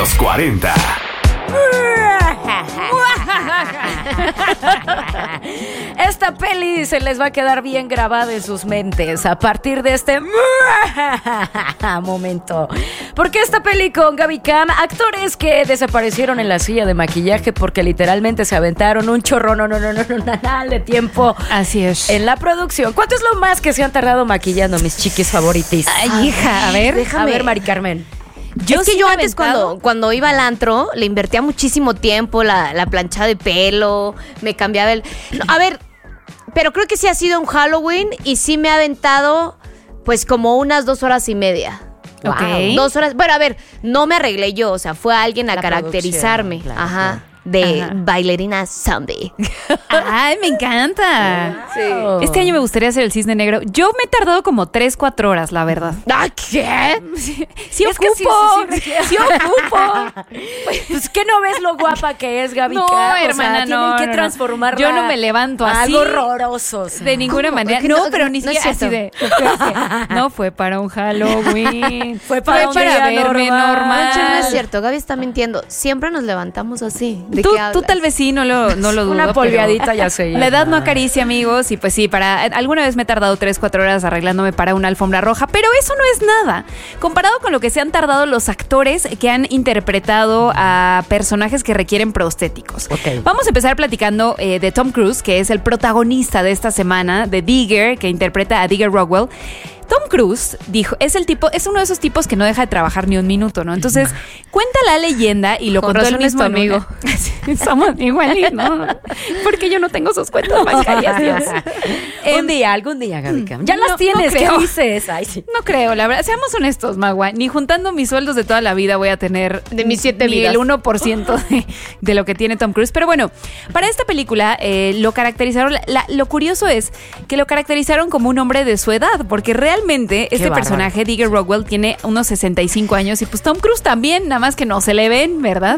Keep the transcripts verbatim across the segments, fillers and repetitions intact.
los cuarenta. Esta peli se les va a quedar bien grabada en sus mentes a partir de este momento. Porque esta peli con Gaby Cam, actores que desaparecieron en la silla de maquillaje porque literalmente se aventaron un chorro no, no, no, no, no, no, de tiempo. Así es. En la producción. ¿Cuánto es lo más que se han tardado maquillando, mis chiquis favoritis? Ay, hija, a ver, déjame. A ver, Mari Carmen. Yo es que sí yo me he antes aventado. cuando, cuando iba al antro le invertía muchísimo tiempo, la, la planchada de pelo, me cambiaba el... No, a ver, pero creo que sí ha sido un Halloween y sí me ha aventado pues como unas dos horas y media. Ok. Wow. Dos horas. Bueno, a ver, no me arreglé yo, o sea, fue alguien a La caracterizarme. producción, claro, Ajá. claro. De Ajá. bailarina zombie. Ay, me encanta. Wow. Este año me gustaría hacer el cisne negro. Yo me he tardado como tres, cuatro horas, la verdad. ¿Ah, qué? Sí, sí Es que ocupo. sí, sí, sí requiere. Sí ocupo. Pues que no ves lo guapa que es Gaby No, Cam? O sea, hermana, tienen no, que no, no. transformarla. Yo no me levanto a así. algo horroroso. o sea. De ninguna ¿Cómo? manera. Es que No, no- pero ni no es siquiera así de. No fue para un Halloween. Fue para un día verme normal. normal. Mancha, no es cierto, Gaby está mintiendo. Siempre nos levantamos así. ¿De Tú, qué tú hablas? tal vez sí, no lo, no lo dudo. Una pero polveadita ya sé. La edad no acaricia, amigos. Y pues sí, para alguna vez me he tardado tres, cuatro horas arreglándome para una alfombra roja. Pero eso no es nada. Comparado con lo que se han tardado los actores que han interpretado a personajes que requieren prostéticos. Ok. Vamos a empezar platicando eh, de Tom Cruise, que es el protagonista de esta semana, de Digger, que interpreta a Digger Rockwell. Tom Cruise dijo, es el tipo, es uno de esos tipos que no deja de trabajar ni un minuto, ¿no? Entonces, cuenta la leyenda y lo Con contó él razón es mismo tu en amigo. una- Sí, somos igualitos, ¿no? Porque yo no tengo sus cuentas bancarias. Dios. Un Em, día, algún día, Gaby Cam. Ya no- las tienes, no ¿qué creo. dices? Ay, sí. No creo, la verdad. Seamos honestos, Magua. Ni juntando mis sueldos de toda la vida voy a tener De mis siete ni vidas. el uno por ciento de, de lo que tiene Tom Cruise. Pero bueno, para esta película eh, lo caracterizaron. La- lo curioso es que lo caracterizaron como un hombre de su edad, porque realmente este bárbaro. personaje, Digger Rockwell, tiene unos sesenta y cinco años y pues Tom Cruise también, nada más que no se le ven, ¿verdad?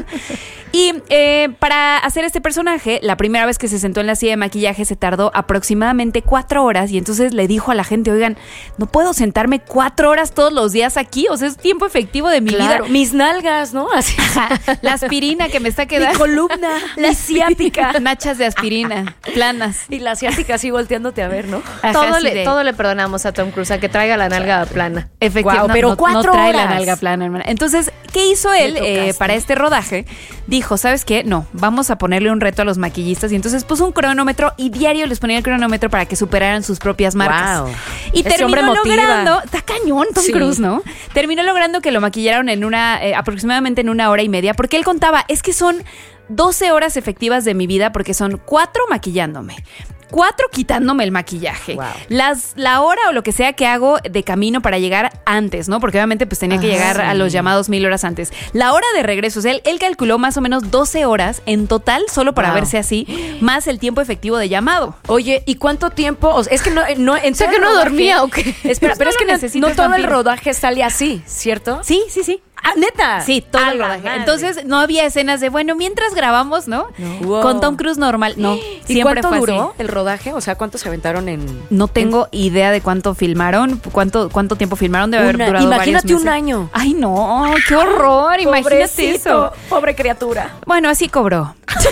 Y eh, para hacer este personaje, la primera vez que se sentó en la silla de maquillaje se tardó aproximadamente cuatro horas y entonces le dijo a la gente, oigan, no puedo sentarme cuatro horas todos los días aquí, o sea, es tiempo efectivo de mi Claro, vida. mis nalgas, ¿no? Así. La aspirina que me está Mi quedando. columna, la ciática. Nachas de aspirina, planas. Y la ciática así volteándote a ver, ¿no? Ajá, Todo así le, de- todo le perdonamos a Tom Cruise, a que traiga la nalga plana. Efectivamente, Guau, pero no, no- cuatro no trae la horas. nalga plana, hermana. Entonces, ¿qué hizo él Me eh, tocaste. para este rodaje? Dijo, ¿sabes qué? No, vamos a ponerle un reto a los maquillistas. Y entonces puso un cronómetro y diario les ponía el cronómetro para que superaran sus propias marcas. Wow. Y Ese terminó hombre motiva. logrando, está cañón Tom Sí. Cruise, ¿no? Terminó logrando que lo maquillaron en una, eh, aproximadamente en una hora y media, porque él contaba, es que son doce horas efectivas de mi vida, porque son cuatro maquillándome. Cuatro quitándome el maquillaje. Wow. Las, la hora o lo que sea que hago de camino para llegar antes, ¿no? Porque obviamente pues tenía que Ajá, llegar sí. a los llamados mil horas antes. La hora de regreso, o sea, él, él calculó más o menos doce horas en total solo para Wow. verse así, más el tiempo efectivo de llamado. Oye, ¿y cuánto tiempo? O sea, es que no, no en O sea, todo que el no rodaje- dormía, ¿o qué? Espera, Pues pero no es que lo no, necesita no el todo el vampiro. rodaje sale así, ¿cierto? Sí, sí, sí. Ah, ¿neta? Sí, todo A el la rodaje. madre. Entonces no había escenas de, bueno, mientras grabamos, ¿no? Wow. Con Tom Cruise normal, no. ¿Y Siempre cuánto fue así. duró el rodaje? O sea, ¿cuánto se aventaron en...? No tengo idea de cuánto filmaron, cuánto, cuánto tiempo filmaron, debe haber Una- durado imagínate varios un meses. año. Ay, no, qué horror, imagínate Pobrecito, eso. pobre criatura. Bueno, así cobró.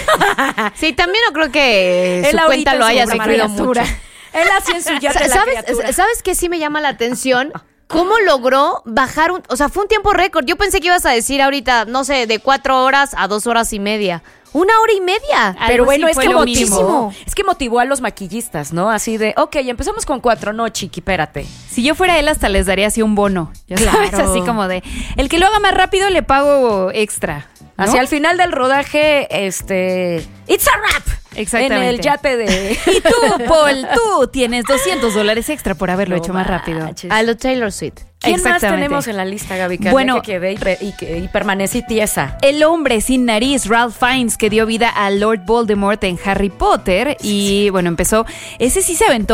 Sí, también no creo que Él su ahorita cuenta lo es haya una sufrido criatura. mucho. Él así en su yate Sa- la ¿Sabes, criatura. ¿Sabes qué sí me llama la atención? ¿Cómo logró bajar un... O sea, fue un tiempo récord. Yo pensé que ibas a decir ahorita, no sé, de cuatro horas a dos horas y media. Una hora y media. Pero Algo bueno, así es fue que lo motivó. mínimo. Es que motivó a los maquillistas, ¿no? Así de, ok, empezamos con cuatro, no, chiqui, espérate. Si yo fuera él, hasta les daría así un bono. Ya sabes, Claro. así como de, el que lo haga más rápido le pago extra. ¿no? Hacia el final del rodaje, este... ¡It's a wrap! Exactamente. En el yate de... Y tú, Paul, tú tienes doscientos dólares extra por haberlo No hecho más rápido. manches. A lo Taylor Swift. ¿Quién más Exactamente. tenemos en la lista, Gaby? Que Bueno. que quedé y, pe- y, que- y permanecí tiesa. El hombre sin nariz, Ralph Fiennes, que dio vida a Lord Voldemort en Harry Potter. Y bueno, empezó. Ese sí se aventó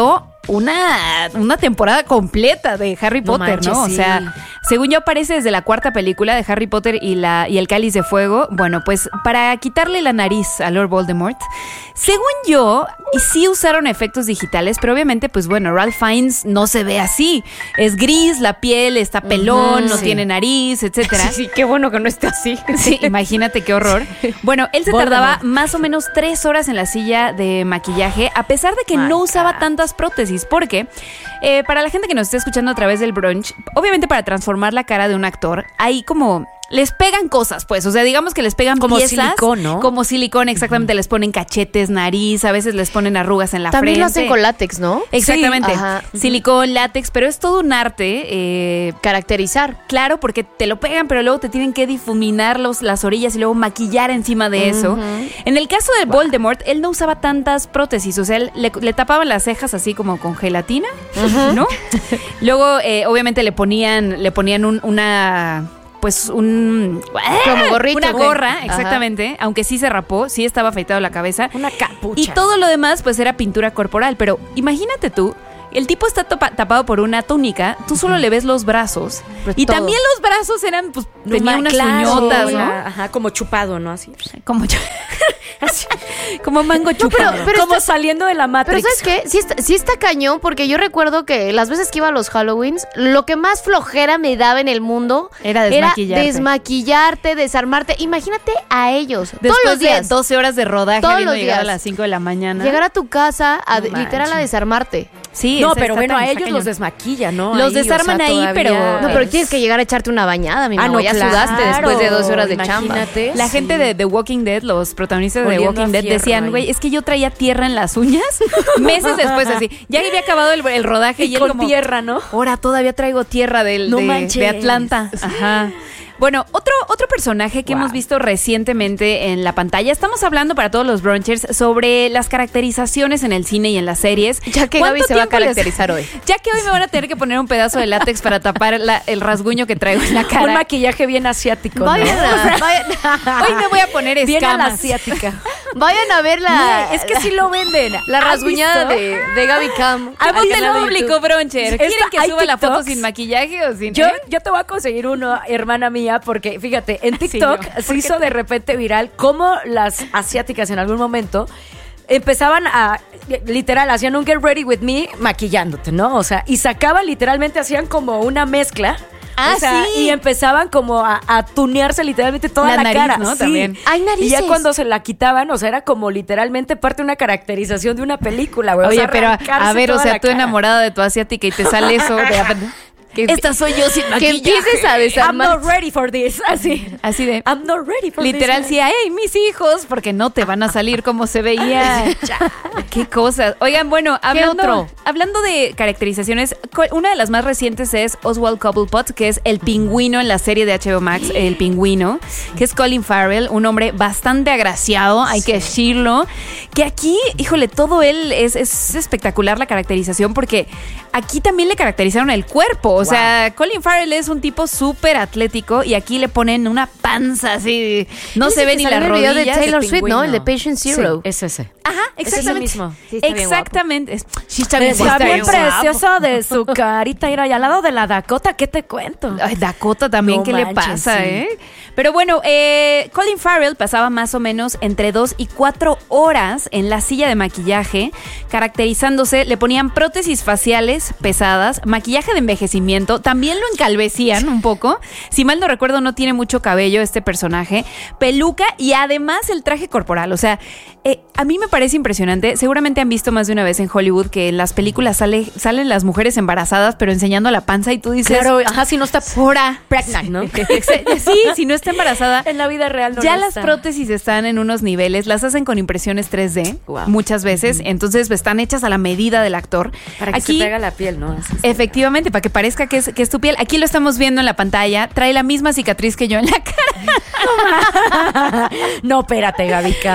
una, una temporada completa de Harry No Potter, manches, ¿no? sí. O sea, según yo aparece desde la cuarta película de No Harry Potter, manches, ¿no? O sí. sea, según yo aparece desde la cuarta película de Harry Potter y, la, y el Cáliz de Fuego. Bueno, pues para quitarle la nariz a Lord Voldemort, según yo, y sí usaron efectos digitales, pero obviamente, pues bueno, Ralph Fiennes no se ve así. Es gris, la piel está pelón, Ujú, no sí. tiene nariz, etcétera. Sí, sí, qué bueno que no esté así. Sí, imagínate qué horror. Bueno, él se Voldemort. tardaba más o menos tres horas en la silla de maquillaje, a pesar de que My no usaba God. tantas prótesis, porque eh, para la gente que nos esté escuchando a través del brunch, obviamente para transformar la cara de un actor, hay como... Les pegan cosas, pues, o sea, digamos que les pegan Como piezas. silicón, ¿no? Como silicón, exactamente. Les ponen cachetes, nariz, a veces les ponen arrugas en la También frente. lo hacen con látex, ¿no? Exactamente. Sí, ajá. Silicón, látex, pero es todo un arte. eh, Caracterizar. Claro, porque te lo pegan, pero luego te tienen que difuminar los, las orillas y luego maquillar encima de eso. En el caso de Voldemort, él no usaba tantas prótesis, o sea, él le, le tapaban las cejas así como con gelatina, ¿no? Luego, eh, obviamente, le ponían, le ponían un- una... Pues un... Como gorrito, Una ¿o qué? gorra, Ajá. exactamente. Aunque sí se rapó, sí estaba afeitado la cabeza. Una capucha. Y todo lo demás, pues era pintura corporal. Pero imagínate tú, el tipo está topa- tapado por una túnica, tú solo le ves los brazos. Pues y todo. también los brazos eran, pues, No, tenía ma- unas claro, uñotas, ¿no? Ajá, como chupado, ¿no? Así. Como yo. Así, como mango pero- chupado. pero como está- saliendo de la Pero Matrix. ¿sabes qué? Sí está, sí está cañón, porque yo recuerdo que las veces que iba a los Halloweens, lo que más flojera me daba en el mundo Era desmaquillarte. desmaquillarte, desarmarte. Imagínate a ellos. Después todos los días. de doce horas de rodaje, Todos habiendo los llegado a días. las cinco de la mañana. Llegar a tu casa a No de- literal a manches. desarmarte. Sí, No, está- pero está bueno, tan- a está ellos cañón. los desmaquillan, ¿no? Los Ahí, o sea, desarman ahí, todavía- pero- No, pero tienes que llegar a echarte una bañada, mi Ah, mamá. no, ya claro, sudaste después de doce horas de chamba. imagínate. La Sí. gente de The Walking Dead, los protagonistas de The Oliendo Walking a Dead fierro decían, ahí. güey, es que yo traía tierra en las uñas meses después así. Ya había acabado el, el rodaje y, Y él con como, tierra, ¿no? ahora todavía traigo tierra del, No de, manches. de Atlanta. Ajá. Bueno, otro, otro personaje que Wow. hemos visto recientemente en la pantalla. Estamos hablando para todos los brunchers sobre las caracterizaciones en el cine y en las series. Ya que ¿Cuánto Gaby se va a tiempo les- caracterizar hoy. Ya que hoy me van a tener que poner un pedazo de látex para tapar la- el rasguño que traigo en la cara. Un maquillaje bien asiático, ¿no? Vayan a, vayan, Hoy me voy a poner Bien a la escamas. asiática. vayan a ver la, Güey, es que sí lo venden. la ¿Has rasguñada visto? de, de Gaby Cam. ¿Cómo al te canal lo de publicó YouTube. Broncher? ¿Quieren Esta- que hay suba la foto TikToks. sin maquillaje o sin? Yo, ¿eh? yo te voy a conseguir uno, hermana mía, porque fíjate, en Sí, TikTok yo. se hizo de repente viral cómo las asiáticas en algún momento empezaban a, literal, hacían un get ready with me maquillándote, ¿no? O sea, y sacaban literalmente, hacían como una mezcla. Ah, o sea, sí. Y empezaban como a, a tunearse literalmente toda La la, nariz, cara. ¿no? Sí. También. Hay narices. Y ya cuando se la quitaban, o sea, era como literalmente parte de una caracterización de una película, güey. O Oye, sea, pero a arrancarse ver, o toda sea, la tú cara. enamorada de tu asiática y te sale eso de... Que- Esta soy yo sin Que maquillaje. empieces a I'm desarmar. not ready for this. Así. Así de... I'm not ready for Literal, this. sí, hey, mis hijos, porque no te van a salir como se veía. Qué cosas. Oigan, bueno, hablando, otro? hablando de caracterizaciones, co- una de las más recientes es Oswald Cobblepot, que es el pingüino en la serie de H B O Max, El Pingüino, que es Colin Farrell, un hombre bastante agraciado, hay que decirlo. Que aquí, híjole, todo él es, es espectacular la caracterización, porque aquí también le caracterizaron el cuerpo. O sea, Colin Farrell es un tipo súper atlético y aquí le ponen una panza así, no Ese se ve que ni salió las en el video rodillas. de Taylor El Swift, ¿no? El de pingüino. Patient Zero. Sí, es ese. Ajá, Es ese exactamente. mismo. Sí, está bien Exactamente. Es- Sí, está bien Está guapo. bien Está bien precioso de su carita. Mira, y al lado de la Dakota, ¿qué te cuento? Ay, Dakota también, No ¿qué le manches, pasa, sí. eh? Pero bueno, eh, Colin Farrell pasaba más o menos entre dos y cuatro horas en la silla de maquillaje, caracterizándose, le ponían prótesis faciales pesadas, maquillaje de envejecimiento, también lo encalvecían un poco. Si mal no recuerdo, no tiene mucho cabello este personaje, peluca y además el traje corporal. O sea, eh, a mí me parece impresionante. Seguramente han visto más de una vez en Hollywood que en las películas sale, salen las mujeres embarazadas, pero enseñando la panza y tú dices... Claro, ajá, si no está Fora. pregnant, ¿no? Sí, si no está embarazada. En la vida real no ya lo las está. prótesis están en unos niveles, las hacen con impresiones tres D Wow. muchas veces, entonces están hechas a la medida del actor. Para que Aquí, se pega la piel, ¿no? Así. efectivamente, para que parezca que es, que es tu piel. Aquí lo estamos viendo en la pantalla, trae la misma cicatriz que yo en la cara. No, espérate, Gaby Cam.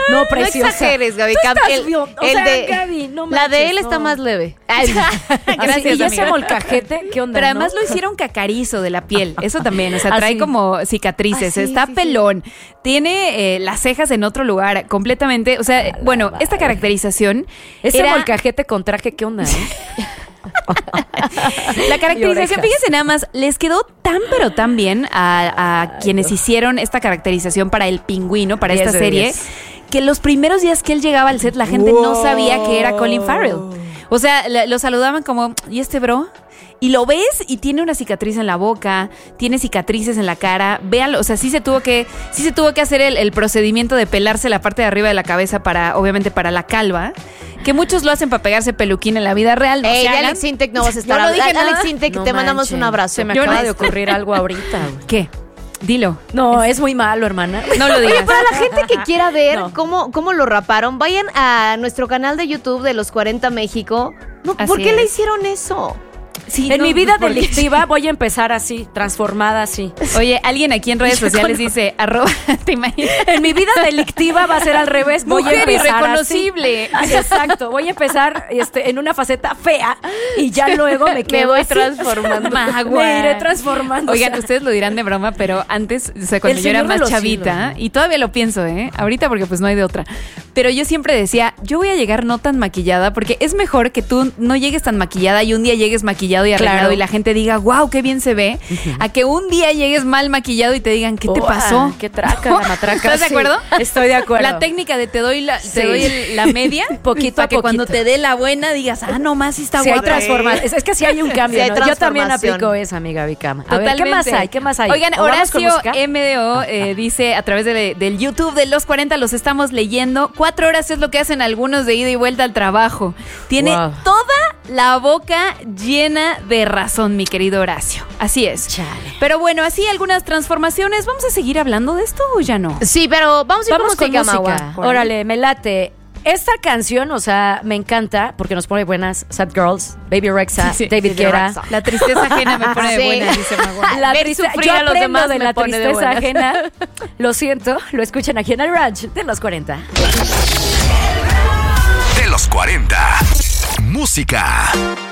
No, No preciosa. exageres, Gaby. Tú Cam- estás el- bien, o el sea, de- Gaby, no la de manches, él está no. más leve. Así, Gracias, y ese amiga. molcajete, ¿qué onda? Pero además no? lo hicieron cacarizo de la piel. Eso también. O sea, trae Así. como cicatrices. Ah, sí, está sí, sí. pelón. Tiene eh, las cejas en otro lugar. Completamente. O sea, bueno, esta caracterización. Ese era- molcajete con traje, ¿qué onda? eh? La Y caracterización, orejas. fíjense nada más, les quedó tan pero tan bien a, a quienes hicieron esta caracterización para el pingüino, para diez esta de serie, diez. que los primeros días que él llegaba al set la gente no Wow. sabía que era Colin Farrell. O sea, le- lo saludaban como, ¿y este bro? Y lo ves y tiene una cicatriz en la boca, tiene cicatrices en la cara. Véanlo, o sea, sí se tuvo que, sí se tuvo que hacer el, el procedimiento de pelarse la parte de arriba de la cabeza para, obviamente, para la calva. Que muchos lo hacen para pegarse peluquín en la vida real. No Ey, se de hagan. Alex Intec no vas a estar. Yo no dije Alex nada. Intec, No te mandamos manchen. un abrazo. Se me Yo acaba no- de ocurrir algo ahorita, güey. ¿Qué? Dilo. No, es muy malo, hermana. No lo digas. Para la gente que quiera ver No. cómo, cómo lo raparon, vayan a nuestro canal de YouTube de los cuarenta México. No, ¿por Así qué le es. hicieron eso? Sí, En no, mi vida ¿por qué? delictiva voy a empezar así, transformada así. Oye, alguien aquí en redes sociales dice, arroba, ¿te imaginas? En mi vida delictiva va a ser al revés. Voy Mujer a empezar irreconocible. así. Exacto. Voy a empezar este, en una faceta fea y ya luego me quedo voy así. transformando. Magua. Me iré transformando. Oigan, o sea, ustedes lo dirán de broma, pero antes, o sea, cuando El yo era señor de más los chavita, siglos, y todavía lo pienso, ¿eh? Ahorita porque pues no hay de otra. Pero yo siempre decía, yo voy a llegar no tan maquillada, porque es mejor que tú no llegues tan maquillada y un día llegues maquillado y arreglado Claro. y la gente diga, wow, qué bien se ve, a que un día llegues mal maquillado y te digan, ¿qué te ¡Uah! pasó? Qué traca, la matraca. ¿Estás de Sí, acuerdo? Estoy de acuerdo. La técnica de te doy la, Sí. te doy el- la media, Poquito para a que cuando poquito. te dé la buena digas, ah, no más, sí está Sí, hay guapa. transformación. Es, es que sí hay un cambio. Sí hay ¿no? Yo también transformación. aplico esa, amiga Vicama. A ver, ¿qué Totalmente. más hay? ¿Qué más hay? Oigan, ¿O vamos con Horacio música? M D O eh, dice a través de- del YouTube de Los cuarenta, los estamos leyendo. Cuatro horas es lo que hacen algunos de ida y vuelta al trabajo. Tiene Wow. toda la boca llena de razón, mi querido Horacio. Así es. Chale. Pero bueno, así algunas transformaciones. ¿Vamos a seguir hablando de esto o ya no? Sí, pero vamos a ir Vamos con con música, música. Maua. Órale, me late. Esta canción, o sea, me encanta porque nos pone buenas. Sad Girls, Baby Rexha, Sí, sí, David Baby Guetta. Rexha. La tristeza ajena me pone de Sí. buena, dice Magua. La Ver triste- sufrir yo a los aprendo demás de me la pone de tristeza buenas. ajena. Lo siento, lo escuchan aquí en el Ranch de los cuarenta. De los cuarenta. Música.